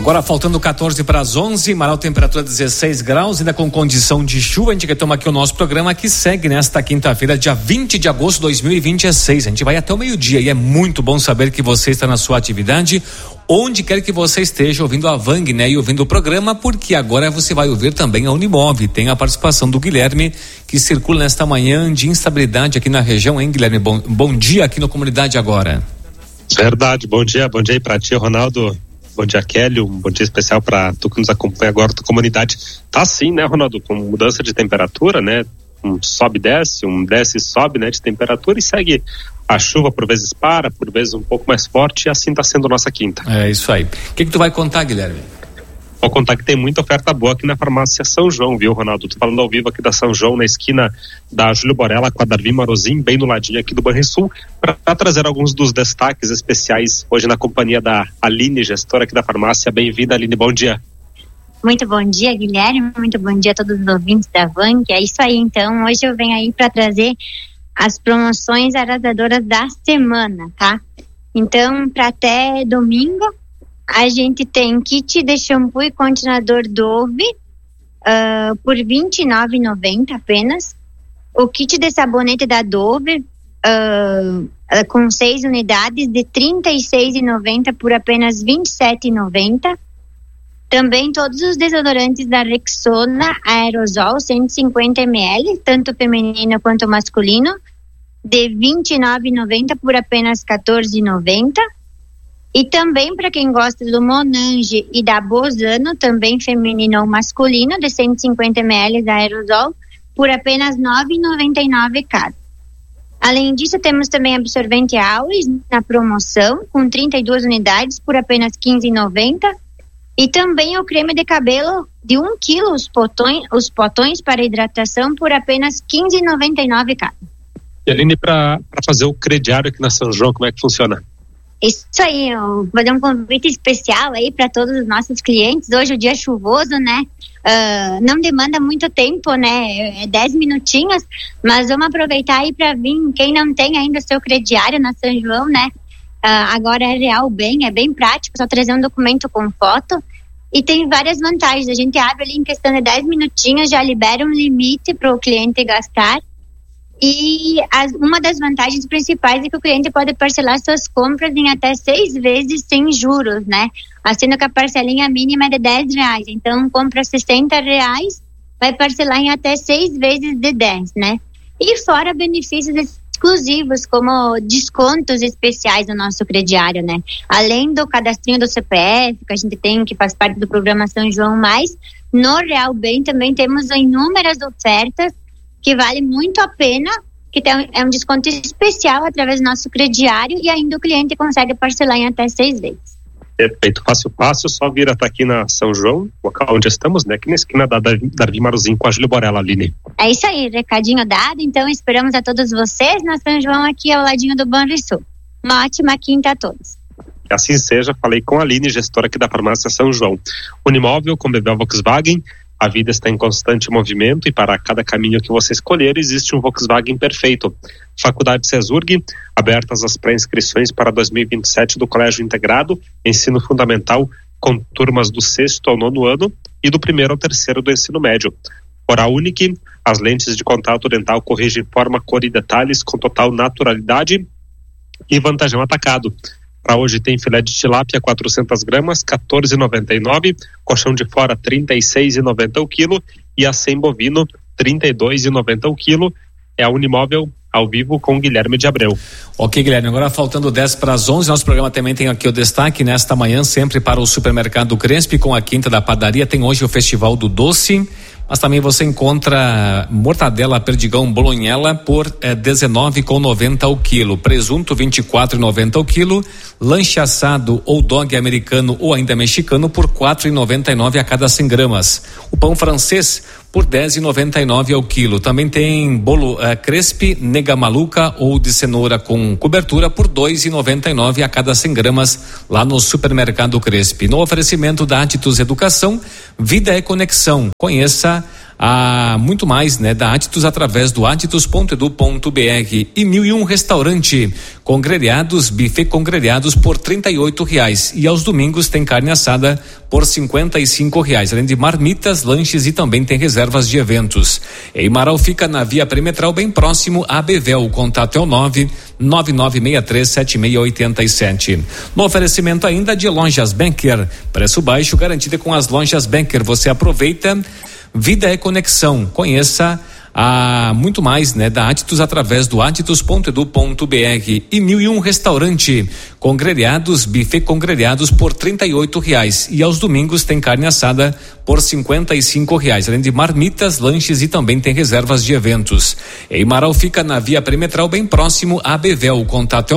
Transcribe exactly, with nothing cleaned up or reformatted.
Agora faltando quatorze para as onze, Marau, temperatura dezesseis graus, ainda com condição de chuva. A gente retoma aqui o nosso programa que segue nesta quinta-feira, dia vinte de agosto de dois mil e vinte e seis. A gente vai até o meio-dia e é muito bom saber que você está na sua atividade, onde quer que você esteja ouvindo a Vang, né? E ouvindo o programa, porque agora você vai ouvir também a Unimove. Tem a participação do Guilherme, que circula nesta manhã de instabilidade aqui na região, hein, Guilherme? Bom, bom dia aqui no Comunidade Agora. Verdade, bom dia, bom dia aí pra ti, Ronaldo. Bom dia, Kelly, um bom dia especial para tu que nos acompanha agora da comunidade. Tá assim, né, Ronaldo, com mudança de temperatura, né, um sobe e desce, um desce e sobe, né, de temperatura, e segue a chuva, por vezes para, por vezes um pouco mais forte, e assim tá sendo nossa quinta. É isso aí. O que que tu vai contar, Guilherme? Vou contar que tem muita oferta boa aqui na farmácia São João, viu, Ronaldo? Tô falando ao vivo aqui da São João, na esquina da Júlio Borella com a Darvi Marozin, bem no ladinho aqui do Banrisul, para trazer alguns dos destaques especiais hoje na companhia da Aline, gestora aqui da farmácia. Bem-vinda, Aline, bom dia. Muito bom dia, Guilherme, muito bom dia a todos os ouvintes da Vang. É isso aí, então, hoje eu venho aí para trazer as promoções arrasadoras da semana, tá? Então, para até domingo, a gente tem kit de shampoo e condicionador Dove uh, por vinte e nove reais e noventa centavos apenas. O kit de sabonete da Dove uh, uh, com seis unidades de trinta e seis reais e noventa centavos por apenas vinte e sete reais e noventa centavos. Também todos os desodorantes da Rexona Aerosol cento e cinquenta mililitros, tanto feminino quanto masculino, de vinte e nove reais e noventa centavos por apenas quatorze reais e noventa centavos. E também para quem gosta do Monange e da Bozano, também feminino ou masculino, de cento e cinquenta mililitros da Aerosol, por apenas nove reais e noventa e nove centavos cada. Além disso, temos também absorvente Auris na promoção, com trinta e duas unidades, por apenas quinze reais e noventa centavos. E também o creme de cabelo de um quilo, os potões, os potões para hidratação, por apenas quinze reais e noventa e nove centavos cada. E Aline, para fazer o crediário aqui na São João, como é que funciona? Isso aí, eu vou fazer um convite especial aí para todos os nossos clientes. Hoje o dia é chuvoso, né? Uh, não demanda muito tempo, né? É dez minutinhos, mas vamos aproveitar aí para vir. Quem não tem ainda seu crediário na São João, né? Uh, agora é real bem, é bem prático, só trazer um documento com foto. E tem várias vantagens. A gente abre ali em questão de dez minutinhos, já libera um limite para o cliente gastar. E as, uma das vantagens principais é que o cliente pode parcelar suas compras em até seis vezes sem juros, né? Sendo que a parcelinha mínima é de dez reais. Então, compra sessenta reais, vai parcelar em até seis vezes de dez, né? E fora benefícios exclusivos, como descontos especiais no nosso crediário, né? Além do cadastrinho do C P F, que a gente tem, que faz parte do programa São João Mais, no Real Bem também temos inúmeras ofertas que vale muito a pena, que tem, é um desconto especial através do nosso crediário, e ainda o cliente consegue parcelar em até seis vezes. Perfeito, fácil, fácil, só vir até aqui na São João, local onde estamos, né? Aqui na esquina da Darvi Marozin com a Júlio Borella, Aline. É isso aí, recadinho dado, então esperamos a todos vocês na São João, aqui ao ladinho do Banrisul. Uma ótima quinta a todos. Que assim seja, falei com a Aline, gestora aqui da farmácia São João. Unimóvel com Bebel Volkswagen. A vida está em constante movimento e para cada caminho que você escolher existe um Volkswagen perfeito. Faculdade Cesurg, abertas as pré-inscrições para dois mil e vinte e sete do Colégio Integrado, ensino fundamental com turmas do sexto ao nono ano e do primeiro ao terceiro do ensino médio. Oral Unique, as lentes de contato dental corrigem forma, cor e detalhes com total naturalidade e Vantajão Atacado. Para hoje tem filé de tilápia quatrocentas gramas, quatorze reais e noventa e nove centavos, colchão de fora trinta e seis reais e noventa centavos o quilo e acém bovino trinta e dois reais e noventa centavos o quilo. É a Unimóvel ao vivo com Guilherme de Abreu. Ok, Guilherme, agora faltando dez para as onze, nosso programa também tem aqui o destaque nesta manhã, sempre para o Supermercado Crespi, com a Quinta da Padaria. Tem hoje o Festival do Doce, mas também você encontra mortadela perdigão bolonhela por eh, dezenove reais e noventa centavos o quilo, presunto vinte e quatro reais e noventa centavos o quilo, lanche assado ou dog americano ou ainda mexicano por quatro reais e noventa e nove centavos a cada cem gramas. O pão francês por dez reais e noventa e nove centavos ao quilo. Também tem bolo uh, Crespi, nega maluca ou de cenoura com cobertura por dois reais e noventa e nove centavos a cada cem gramas lá no Supermercado Crespi. No oferecimento da Atitus Educação, Vida é Conexão. Conheça há muito mais, né, da Atitus através do atitus ponto edu ponto br. E mil e um restaurante com grelhados, buffet com grelhados por trinta e oito reais, e aos domingos tem carne assada por cinquenta e cinco reais, além de marmitas, lanches e também tem reservas de eventos. Em Marau fica na Via Perimetral, bem próximo a Bevel. O contato é o nove nove nove seis três sete seis oito sete. No oferecimento ainda de Lojas Banker, preço baixo garantido com as Lojas Banker. Você aproveita. Vida é conexão. Conheça há muito mais, né, da Atitus através do atitus ponto edu ponto br. E mil e um restaurante com grelhados, buffet com grelhados por trinta e oito reais, e aos domingos tem carne assada por cinquenta e cinco reais, além de marmitas, lanches e também tem reservas de eventos. Em Marau fica na Via Perimetral, bem próximo a Bevel. O contato é